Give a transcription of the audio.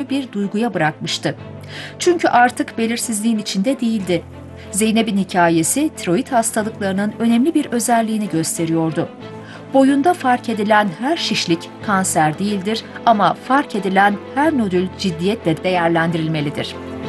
bir duyguya bırakmıştı. Çünkü artık belirsizliğin içinde değildi. Zeynep'in hikayesi tiroid hastalıklarının önemli bir özelliğini gösteriyordu. Boyunda fark edilen her şişlik kanser değildir ama fark edilen her nodül ciddiyetle değerlendirilmelidir.